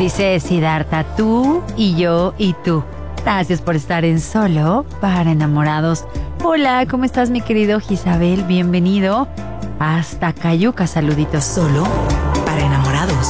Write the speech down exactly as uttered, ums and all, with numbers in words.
Dice Siddhartha, tú y yo y tú. Gracias por estar en Solo para Enamorados. Hola, ¿cómo estás, mi querido Isabel? Bienvenido hasta Cayuca, saluditos. Solo para Enamorados.